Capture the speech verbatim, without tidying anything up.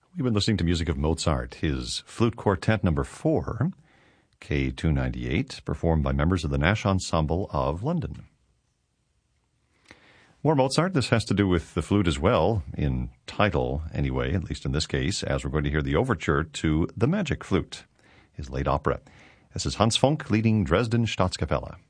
We've been listening to music of Mozart, his Flute Quartet number four, K two ninety-eight, performed by members of the Nash Ensemble of London. More Mozart. This has to do with the flute as well, in title anyway, at least in this case, as we're going to hear the overture to The Magic Flute, his late opera. This is Hans Funk leading Dresden Staatskapelle.